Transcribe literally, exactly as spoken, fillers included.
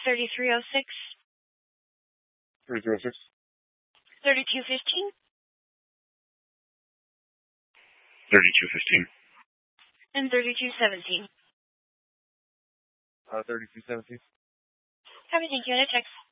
thirty-three oh six, thirty-three oh six, thirty-two fifteen, thirty-two fifteen, and thirty-two seventeen. uh, thirty-two seventeen. Copy, thank you, and a text.